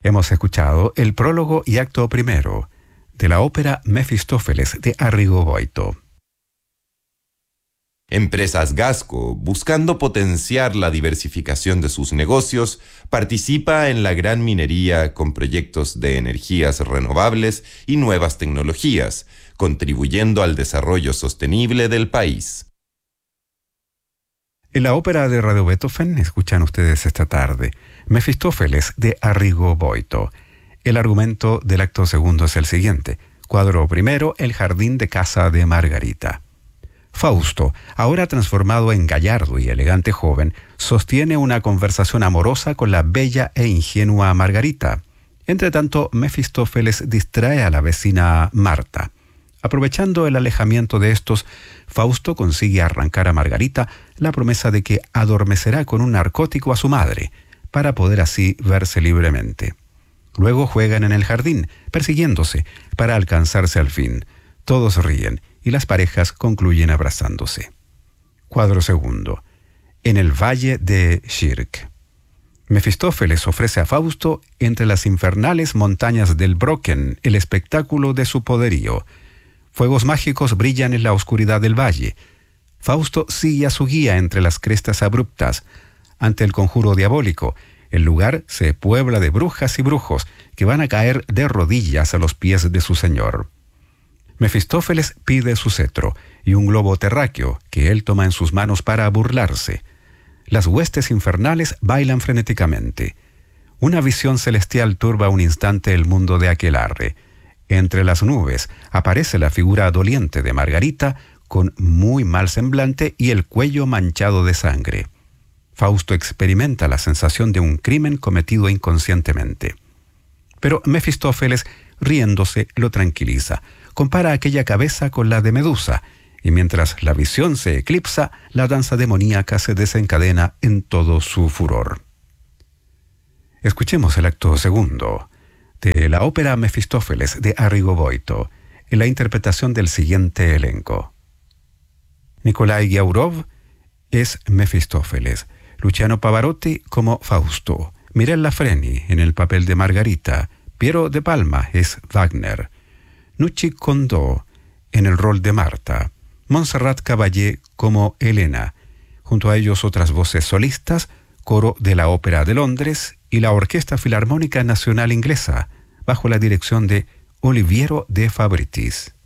Hemos escuchado el prólogo y acto primero de la ópera Mefistófeles de Arrigo Boito. Empresas Gasco, buscando potenciar la diversificación de sus negocios, participa en la gran minería con proyectos de energías renovables y nuevas tecnologías, contribuyendo al desarrollo sostenible del país. En la ópera de Radio Beethoven escuchan ustedes esta tarde Mefistófeles de Arrigo Boito. El argumento del acto segundo es el siguiente. Cuadro primero, el jardín de casa de Margarita. Fausto, ahora transformado en gallardo y elegante joven, sostiene una conversación amorosa con la bella e ingenua Margarita. Entretanto, Mefistófeles distrae a la vecina Marta. Aprovechando el alejamiento de estos, Fausto consigue arrancar a Margarita la promesa de que adormecerá con un narcótico a su madre, para poder así verse libremente. Luego juegan en el jardín, persiguiéndose, para alcanzarse al fin. Todos ríen y las parejas concluyen abrazándose. Cuadro segundo. En el valle de Schirk. Mefistófeles ofrece a Fausto, entre las infernales montañas del Brocken, el espectáculo de su poderío. Fuegos mágicos brillan en la oscuridad del valle. Fausto sigue a su guía entre las crestas abruptas. Ante el conjuro diabólico, el lugar se puebla de brujas y brujos que van a caer de rodillas a los pies de su señor. Mefistófeles pide su cetro y un globo terráqueo que él toma en sus manos para burlarse. Las huestes infernales bailan frenéticamente. Una visión celestial turba un instante el mundo de Aquelarre. Entre las nubes aparece la figura doliente de Margarita con muy mal semblante y el cuello manchado de sangre. Fausto experimenta la sensación de un crimen cometido inconscientemente. Pero Mefistófeles, riéndose, lo tranquiliza. Compara aquella cabeza con la de Medusa, y mientras la visión se eclipsa, la danza demoníaca se desencadena en todo su furor. Escuchemos el acto segundo de la ópera Mefistófeles de Arrigo Boito, en la interpretación del siguiente elenco. Nikolai Giaurov es Mefistófeles, Luciano Pavarotti como Fausto, Mireille Lafreni en el papel de Margarita, Piero de Palma es Wagner, Nucci Condò en el rol de Marta, Montserrat Caballé como Helena, junto a ellos otras voces solistas, coro de la Ópera de Londres y la Orquesta Filarmónica Nacional Inglesa, bajo la dirección de Oliviero de Fabritis.